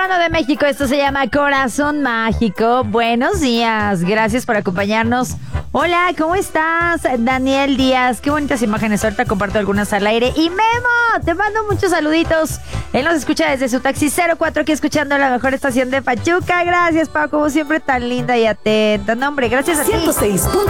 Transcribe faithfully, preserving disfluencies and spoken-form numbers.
Trono de México, esto se llama Corazón Mágico. Buenos días, gracias por acompañarnos. Hola, ¿cómo estás? Daniel Díaz, qué bonitas imágenes. Ahorita comparto algunas al aire. Y Memo, te mando muchos saluditos. Él nos escucha desde su taxi cero cuatro, aquí escuchando la mejor estación de Pachuca. Gracias, Pau, como siempre, tan linda y atenta. No, hombre, gracias a ti. ciento seis punto